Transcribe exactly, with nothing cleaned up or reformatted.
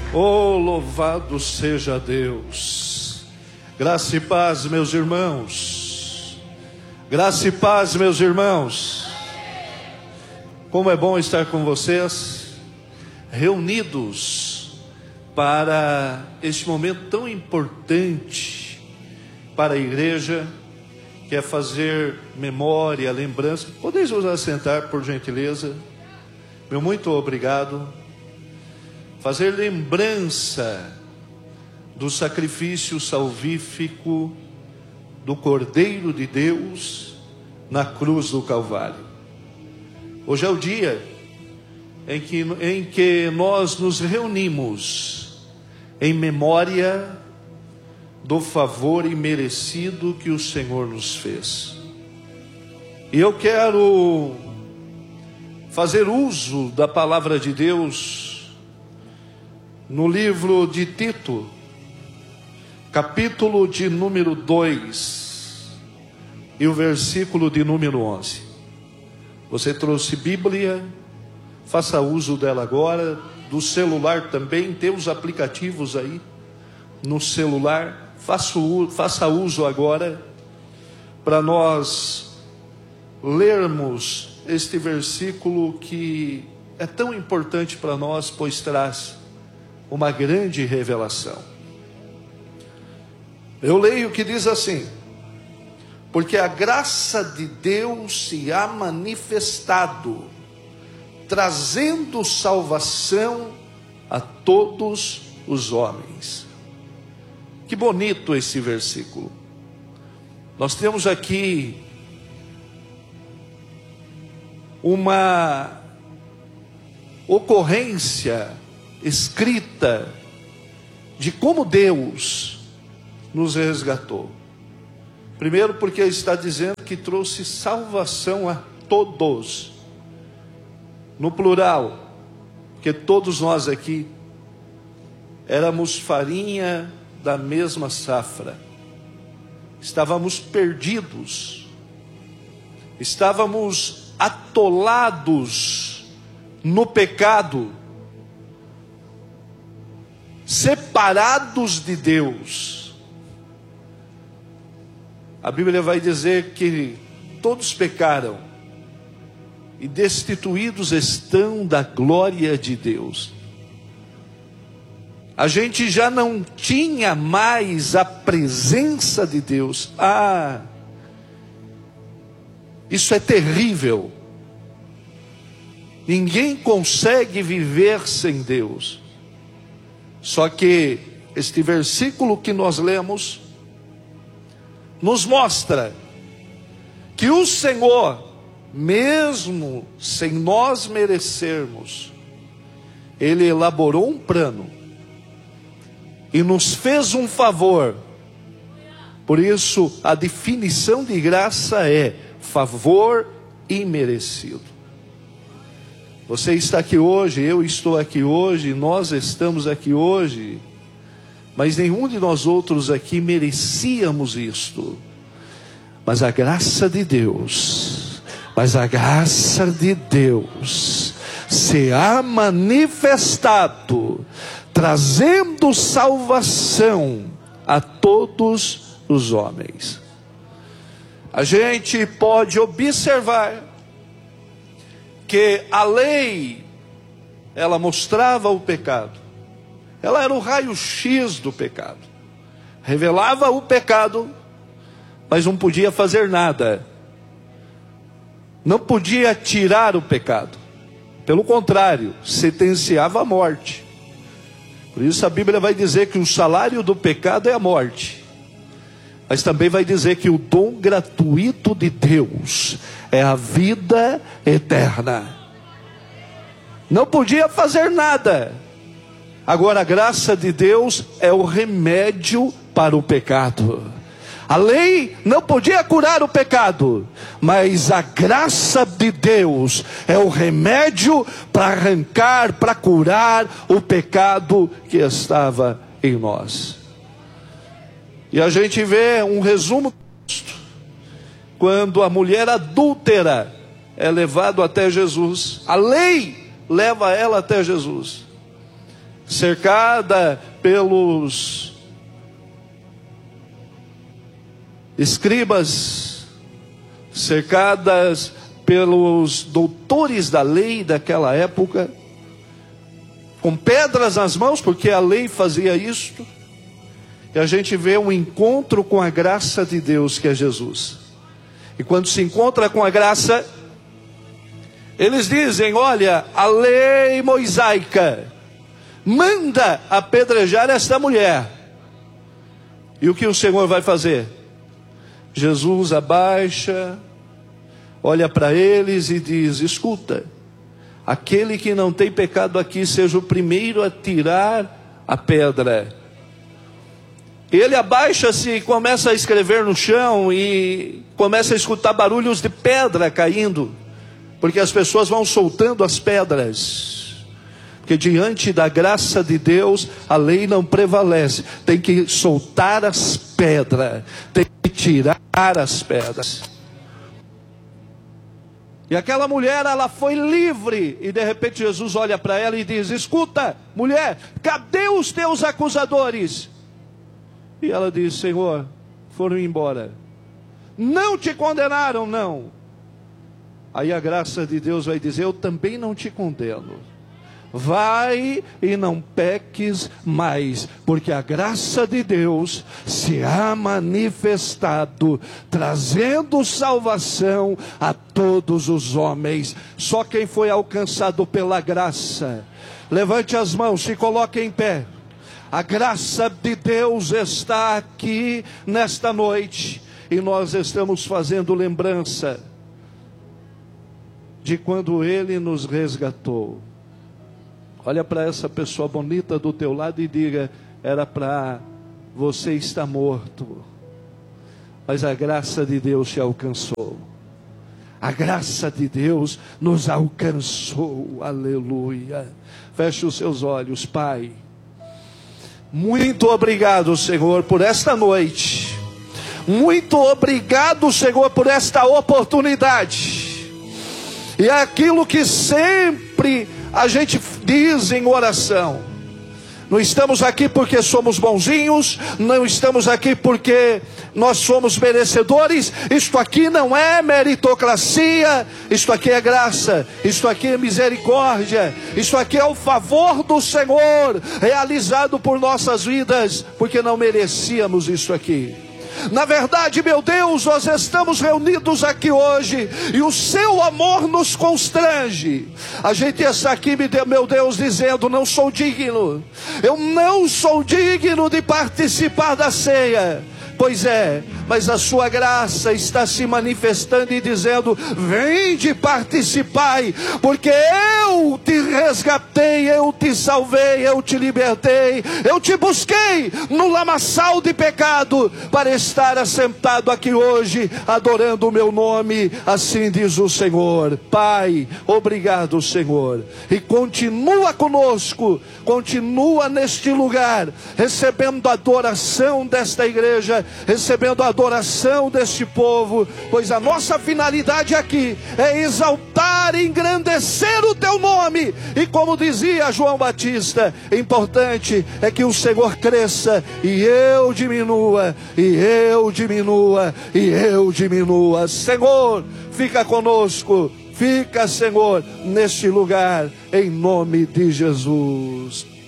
Oh, louvado seja Deus. Graça e paz, meus irmãos. Graça e paz, meus irmãos. Como é bom estar com vocês, reunidos para este momento tão importante para a igreja, que é fazer memória, lembrança. Podeis vos assentar, por gentileza? Meu muito obrigado. Fazer lembrança do sacrifício salvífico do Cordeiro de Deus na cruz do Calvário. Hoje é o dia em que, em que nós nos reunimos em memória do favor imerecido que o Senhor nos fez. E eu quero fazer uso da palavra de Deus no livro de Tito, capítulo de número dois, e o versículo de número onze. Você trouxe Bíblia? Faça uso dela agora. Do celular também, tem os aplicativos aí no celular. Faça, faça uso agora para nós lermos este versículo que é tão importante para nós, pois traz uma grande revelação. Eu leio que diz assim: porque a graça de Deus se há manifestado, trazendo salvação a todos os homens. Que bonito esse versículo. Nós temos aqui uma ocorrência escrita de como Deus nos resgatou. Primeiro, porque está dizendo que trouxe salvação a todos, no plural, porque todos nós aqui éramos farinha da mesma safra, estávamos perdidos, estávamos atolados no pecado, separados de Deus. A Bíblia vai dizer que todos pecaram e destituídos estão da glória de Deus. A gente já não tinha mais a presença de Deus. Ah, isso é terrível. Ninguém consegue viver sem Deus. Só que este versículo que nós lemos nos mostra que o Senhor, mesmo sem nós merecermos, Ele elaborou um plano e nos fez um favor. Por isso a definição de graça é favor imerecido. Você está aqui hoje, eu estou aqui hoje, nós estamos aqui hoje, mas nenhum de nós outros aqui merecíamos isto. Mas a graça de Deus, mas a graça de Deus se há manifestado, trazendo salvação a todos os homens. A gente pode observar que a lei, ela mostrava o pecado. Ela era o raio-x do pecado. Revelava o pecado, mas não podia fazer nada. Não podia tirar o pecado. Pelo contrário, sentenciava a morte. Por isso a Bíblia vai dizer que o salário do pecado é a morte. Mas também vai dizer que o dom gratuito de Deus é a vida eterna. Não podia fazer nada. Agora a graça de Deus é o remédio para o pecado. A lei não podia curar o pecado, mas a graça de Deus é o remédio para arrancar, para curar o pecado que estava em nós. E a gente vê um resumo disso, quando a mulher adúltera é levada até Jesus. A lei leva ela até Jesus. cercada pelos escribas, cercadas pelos doutores da lei daquela época, com pedras nas mãos, porque a lei fazia isto. E a gente vê um encontro com a graça de Deus, que é Jesus. E quando se encontra com a graça, eles dizem: olha, a lei mosaica manda apedrejar esta mulher. E o que o Senhor vai fazer? Jesus abaixa, olha para eles e diz: escuta, aquele que não tem pecado aqui, seja o primeiro a tirar a pedra. Ele abaixa-se e começa a escrever no chão, e começa a escutar barulhos de pedra caindo, porque as pessoas vão soltando as pedras, porque diante da graça de Deus, a lei não prevalece. Tem que soltar as pedras, tem que tirar as pedras. E aquela mulher, ela foi livre, e de repente Jesus olha para ela e diz: escuta, mulher, cadê os teus acusadores? E ela diz: Senhor, foram embora. Não te condenaram, não. Aí a graça de Deus vai dizer: eu também não te condeno. Vai e não peques mais, porque a graça de Deus se há manifestado, trazendo salvação a todos os homens. Só quem foi alcançado pela graça, levante as mãos, se coloque em pé. A graça de Deus está aqui nesta noite, e nós estamos fazendo lembrança de quando Ele nos resgatou. Olha para essa pessoa bonita do teu lado e diga: era para você estar morto, mas a graça de Deus te alcançou. A graça de Deus nos alcançou, aleluia. Feche os seus olhos. Pai, muito obrigado, Senhor, por esta noite. Muito obrigado, Senhor, por esta oportunidade. E é aquilo que sempre a gente diz em oração: não estamos aqui porque somos bonzinhos, não estamos aqui porque nós somos merecedores. Isto aqui não é meritocracia, isto aqui é graça, isto aqui é misericórdia, isto aqui é o favor do Senhor realizado por nossas vidas, porque não merecíamos isso aqui. Na verdade, meu Deus, nós estamos reunidos aqui hoje, e o seu amor nos constrange. A gente está aqui, meu Deus, dizendo: não sou digno, eu não sou digno de participar da ceia. Pois é, mas a sua graça está se manifestando e dizendo: vinde, participai, porque eu te resgatei, eu te salvei, eu te libertei, eu te busquei no lamaçal de pecado, para estar assentado aqui hoje, adorando o meu nome. Assim diz o Senhor. Pai, obrigado, Senhor, e continua conosco, continua neste lugar, recebendo a adoração desta igreja, recebendo a adoração deste povo, pois a nossa finalidade aqui é exaltar e engrandecer o teu nome. E como dizia João Batista, importante é que o Senhor cresça e eu diminua, e eu diminua, e eu diminua. Senhor, fica conosco, fica, Senhor, neste lugar, em nome de Jesus.